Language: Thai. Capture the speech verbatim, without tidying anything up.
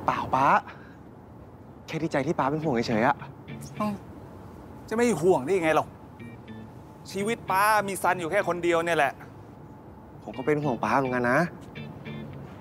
เปล่าป้าแค่ดีใจที่ป้าเป็นห่วงเฉยๆอะจะไม่ห่วงได้ยังไงหรอกชีวิตป้ามีซันอยู่แค่คนเดียวเนี่ยแหละผมก็เป็นห่วงป้าเหมือนกันนะ